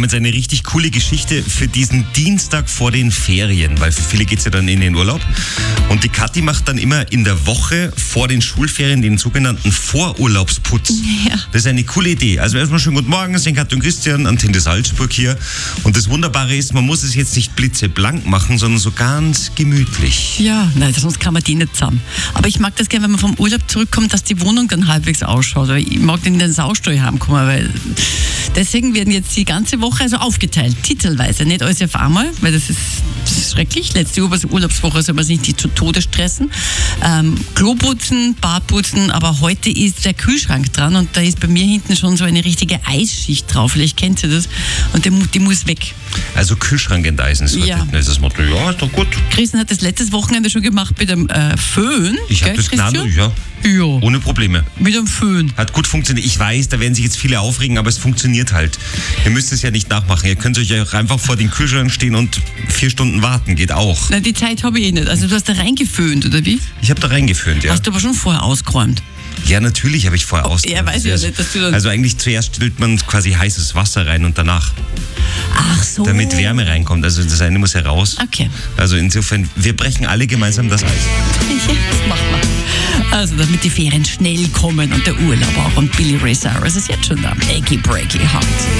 jetzt eine richtig coole Geschichte für diesen Dienstag vor den Ferien, weil für viele geht es ja dann in den Urlaub. Und die Kathi macht dann immer in der Woche vor den Schulferien den sogenannten Vorurlaubsputz. Ja. Das ist eine coole Idee. Also erstmal schönen guten Morgen, sind Kathi und Christian, Antenne Salzburg hier. Und das Wunderbare ist, man muss es jetzt nicht blitzeblank machen, sondern so ganz gemütlich. Ja, nein, sonst kann man die nicht zusammen. Aber ich mag das gerne, wenn man vom Urlaub zurückkommt, dass die Wohnung dann halbwegs ausschaut. Ich mag in den Saustall heimkommen, weil deswegen werden jetzt die ganze Woche also aufgeteilt, titelweise. Nicht alles auf einmal, weil das ist schrecklich. Letzte Urlaubswoche soll man sich nicht zu Tode stressen. Klo putzen, Bad putzen, aber heute ist der Kühlschrank dran und da ist bei mir hinten schon so eine richtige Eisschicht drauf. Vielleicht kennt ihr das. Und die muss weg. Also Kühlschrank enteisen, Ja. ist das Motto. Ja, ist doch gut. Christian hat das letztes Wochenende schon gemacht mit dem Föhn. Ich habe gell, das Christian? genannt, ja. Ja, Ohne Probleme. mit dem Föhn. Hat gut funktioniert. Ich weiß, da werden sich jetzt viele aufregen, aber es funktioniert halt. Ihr müsst es ja nicht nachmachen. Ihr könnt euch ja auch einfach vor den Kühlschrank stehen und 4 Stunden warten. Geht auch. Nein, die Zeit habe ich eh nicht. Also du hast da reingeföhnt, oder wie? Ich habe da reingeföhnt, ja. Hast du aber schon vorher ausgeräumt. Ja, natürlich habe ich vorher ausgeräumt. Ja, weiß ich ja nicht, dass du dann... Also eigentlich zuerst stellt man quasi heißes Wasser rein und danach, Ach so. damit Wärme reinkommt. Also das eine muss heraus. Okay. Also insofern, wir brechen alle gemeinsam das Eis. Das machen wir. Also, damit die Ferien schnell kommen und der Urlaub auch. Und Billy Ray Cyrus ist jetzt schon da. Achy Breaky Heart.